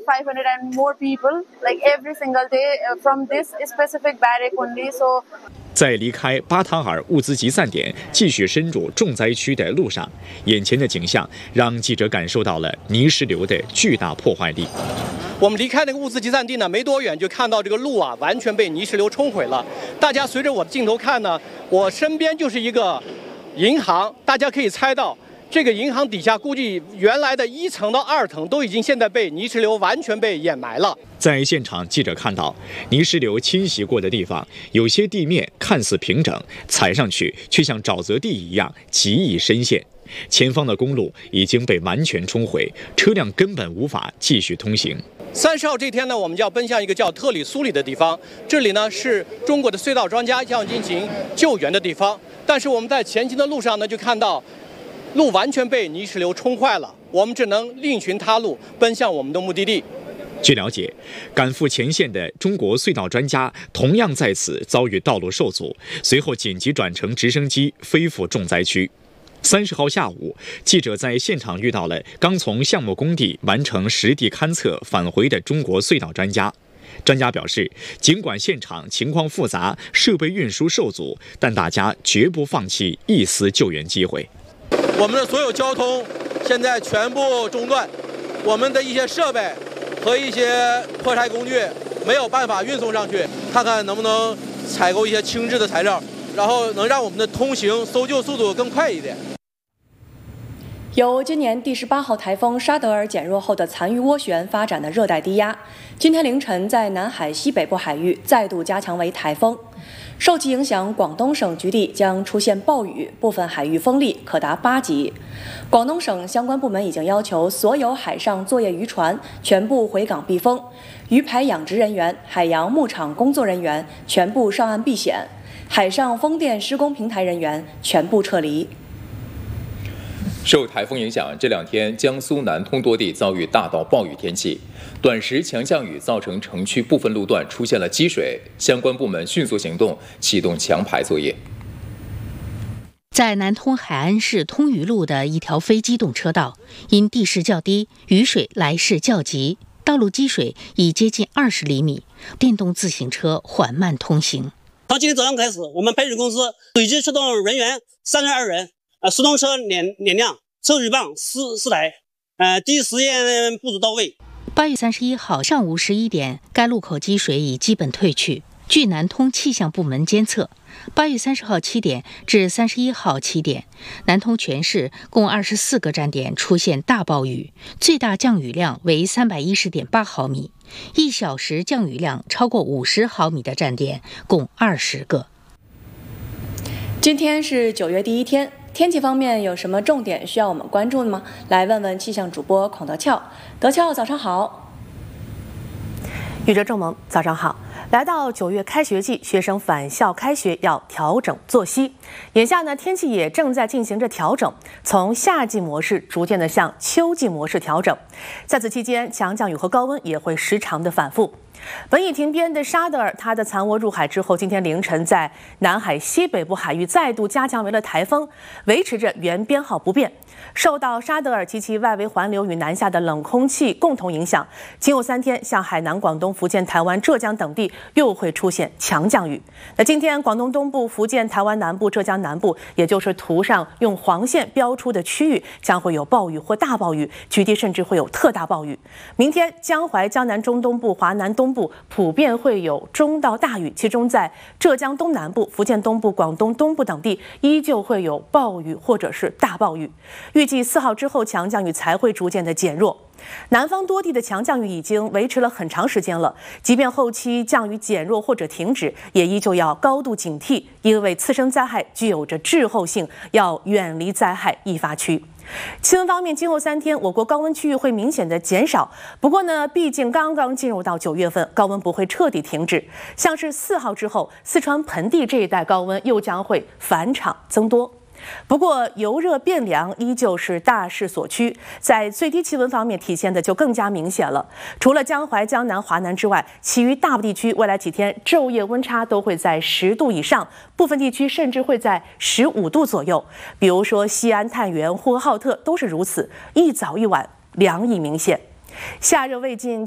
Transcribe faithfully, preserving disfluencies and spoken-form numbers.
five hundred and more people, like every single day uh, from this specific barrack only. So. 在离开巴塔尔物资集散点，继续深入重灾区的路上，眼前的景象让记者感受到了泥石流的巨大破坏力。 我们离开那个物资集散地呢，没多远就看到这个路啊，完全被泥石流冲毁了。大家随着我的镜头看呢，我身边就是一个银行，大家可以猜到。 这个银行底下估计原来的一层到二层都已经现在被泥石流完全被掩埋了。 在现场，记者看到泥石流侵袭过的地方，有些地面看似平整，踩上去却像沼泽地一样极易深陷。前方的公路已经被完全冲毁，车辆根本无法继续通行。 三十号这天呢，我们就要奔向一个叫特里苏里的地方，这里呢是中国的隧道专家要进行救援的地方。但是我们在前行的路上呢，就看到。 路完全被泥石流冲坏了，我们只能另寻他路，奔向我们的目的地。 据了解，赶赴前线的中国隧道专家同样在此遭遇道路受阻，随后紧急转乘直升机飞赴重灾区。三十号下午，记者在现场遇到了刚从项目工地完成实地勘测返回的中国隧道专家。 专家表示，尽管现场情况复杂，设备运输受阻，但大家绝不放弃一丝救援机会。 我们的所有交通现在全部中断，我们的一些设备和一些破拆工具没有办法运送上去，看看能不能采购一些轻质的材料，然后能让我们的通行搜救速度更快一点。 由今年第十八号台风沙德尔减弱后的残余涡旋发展的热带低压，今天凌晨在南海西北部海域再度加强为台风。受其影响，广东省局地将出现暴雨，部分海域风力可达八级。广东省相关部门已经要求所有海上作业渔船全部回港避风，鱼排养殖人员、海洋牧场工作人员全部上岸避险，海上风电施工平台人员全部撤离。 受台风影响，这两天江苏南通多地遭遇大到暴雨天气，短时强降雨造成城区部分路段出现了积水，相关部门迅速行动，启动强排作业。 在南通海安市通榆路的一条非机动车道，因地势较低，雨水来势较急，道路积水已接近二十厘米，电动自行车缓慢通行。 从今天早上开始，我们排水公司累计出动人员三十二人。 呃，速冻车两两辆，抽水泵四四台，呃，第一时间部署到位。 八月三十一号上午十一点，该路口积水已基本退去。据南通气象部门监测，八月三十号七点至三十一号七点，南通全市共二十四个站点出现大暴雨，最大降雨量为三百一十点八毫米，一小时降雨量超过五十毫米的站点共二十个。 今天是九月第一天。 天气方面有什么重点需要我们关注的吗？来问问气象主播孔德俏。德俏，早上好。 宇哲正萌，早上好。来到九月开学季，学生返校开学要调整作息。眼下呢，天气也正在进行着调整，从夏季模式逐渐的向秋季模式调整。在此期间，强降雨和高温也会时常的反复。 本已停编的沙德尔，它的残涡入海之后，今天凌晨在南海西北部海域再度加强为了台风，维持着原编号不变。受到沙德尔及其外围环流与南下的冷空气共同影响，今后三天，像海南、广东、福建、台湾、浙江等地又会出现强降雨。那今天，广东东部、福建、台湾南部、浙江南部，也就是图上用黄线标出的区域，将会有暴雨或大暴雨，局地甚至会有特大暴雨。明天，江淮、江南中东部、华南东部普遍会有中到大雨，其中在浙江东南部、福建东部、广东东部等地依旧会有暴雨或者是大暴雨。预计四号之后，强降雨才会逐渐的减弱。南方多地的强降雨已经维持了很长时间了，即便后期降雨减弱或者停止，也依旧要高度警惕，因为次生灾害具有着滞后性，要远离灾害易发区。气温方面，今后三天我国高温区域会明显的减少，不过呢，毕竟刚刚进入到九月份，高温不会彻底停止。像是四号之后，四川盆地这一带高温又将会返场增多。不过由热变凉依旧是大势所趋，在最低气温方面体现的就更加明显了。除了江淮、江南、华南之外，其余大部地区未来几天昼夜温差都会在十度以上，部分地区甚至会在十五度左右。比如说西安、太原、呼和浩特都是如此，一早一晚凉意明显。夏热未尽。